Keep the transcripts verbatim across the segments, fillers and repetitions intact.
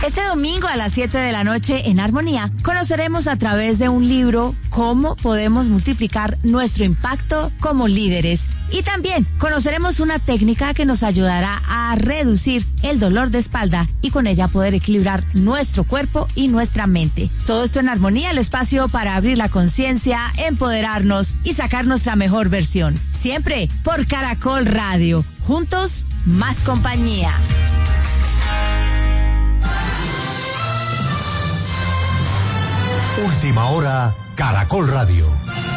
Este domingo a las siete de la noche en Armonía conoceremos a través de un libro cómo podemos multiplicar nuestro impacto como líderes. Y también conoceremos una técnica que nos ayudará a reducir el dolor de espalda y con ella poder equilibrar nuestro cuerpo y nuestra mente. Todo esto en Armonía, el espacio para abrir la conciencia, empoderarnos y sacar nuestra mejor versión. Siempre por Caracol Radio. Juntos, más compañía. Última hora, Caracol Radio.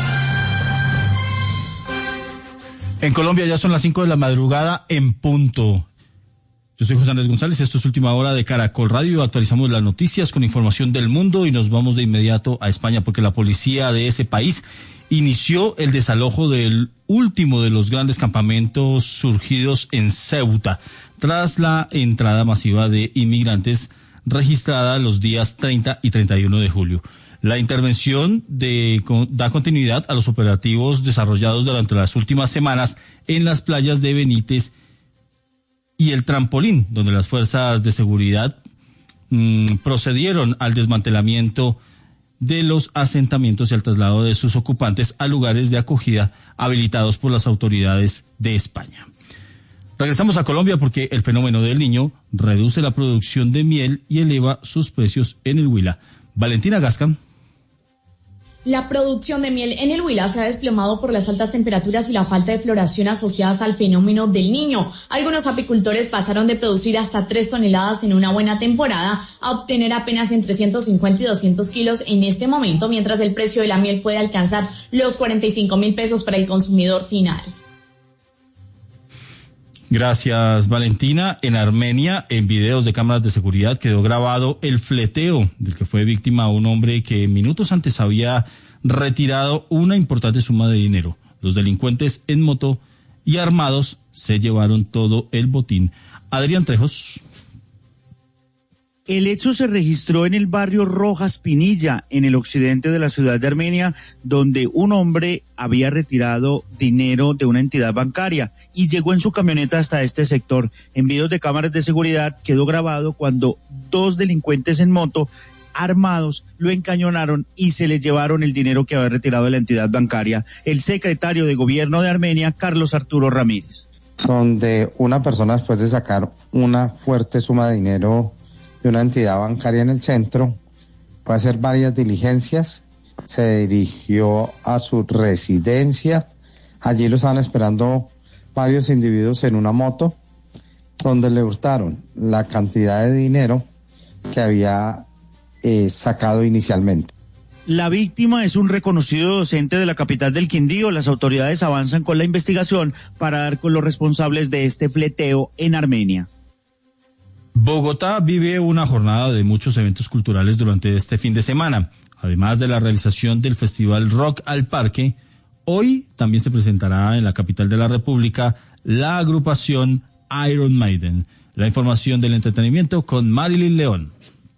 En Colombia ya son las cinco de la madrugada en punto. Yo soy José Andrés González, esto es Última Hora de Caracol Radio. Actualizamos las noticias con información del mundo y nos vamos de inmediato a España porque la policía de ese país inició el desalojo del último de los grandes campamentos surgidos en Ceuta tras la entrada masiva de inmigrantes registrada los días treinta y treinta y uno de julio. La intervención de, da continuidad a los operativos desarrollados durante las últimas semanas en las playas de Benítez y el Trampolín, donde las fuerzas de seguridad mmm, procedieron al desmantelamiento de los asentamientos y al traslado de sus ocupantes a lugares de acogida habilitados por las autoridades de España. Regresamos a Colombia porque el fenómeno del Niño reduce la producción de miel y eleva sus precios en el Huila. Valentina Gasca. La producción de miel en el Huila se ha desplomado por las altas temperaturas y la falta de floración asociadas al fenómeno del Niño. Algunos apicultores pasaron de producir hasta tres toneladas en una buena temporada a obtener apenas entre ciento cincuenta y doscientos kilos en este momento, mientras el precio de la miel puede alcanzar los cuarenta y cinco mil pesos para el consumidor final. Gracias, Valentina. En Armenia, en videos de cámaras de seguridad, quedó grabado el fleteo del que fue víctima un hombre que minutos antes había retirado una importante suma de dinero. Los delincuentes en moto y armados se llevaron todo el botín. Adrián Trejos. El hecho se registró en el barrio Rojas Pinilla, en el occidente de la ciudad de Armenia, donde un hombre había retirado dinero de una entidad bancaria y llegó en su camioneta hasta este sector. En videos de cámaras de seguridad quedó grabado cuando dos delincuentes en moto armados lo encañonaron y se le llevaron el dinero que había retirado de la entidad bancaria. El secretario de Gobierno de Armenia, Carlos Arturo Ramírez. Donde una persona, después de sacar una fuerte suma de dinero de una entidad bancaria en el centro, fue a hacer varias diligencias, se dirigió a su residencia, allí lo estaban esperando varios individuos en una moto, donde le hurtaron la cantidad de dinero que había eh, sacado inicialmente. La víctima es un reconocido docente de la capital del Quindío. Las autoridades avanzan con la investigación para dar con los responsables de este fleteo en Armenia. Bogotá vive una jornada de muchos eventos culturales durante este fin de semana. Además de la realización del festival Rock al Parque, hoy también se presentará en la capital de la República la agrupación Iron Maiden. La información del entretenimiento con Marilyn León.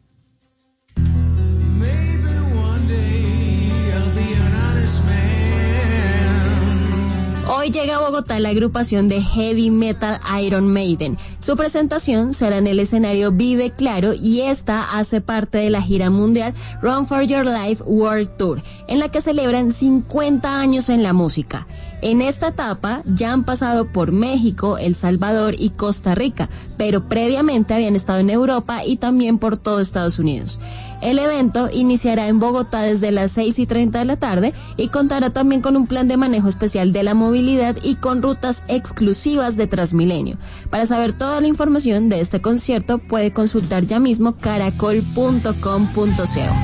Hoy llega a Bogotá la agrupación de heavy metal Iron Maiden. Su presentación será en el escenario Vive Claro y esta hace parte de la gira mundial Run for Your Life World Tour, en la que celebran cincuenta años en la música. En esta etapa ya han pasado por México, El Salvador y Costa Rica, pero previamente habían estado en Europa y también por todo Estados Unidos. El evento iniciará en Bogotá desde las seis y treinta de la tarde y contará también con un plan de manejo especial de la movilidad y con rutas exclusivas de Transmilenio. Para saber toda la información de este concierto puede consultar ya mismo caracol punto com punto co.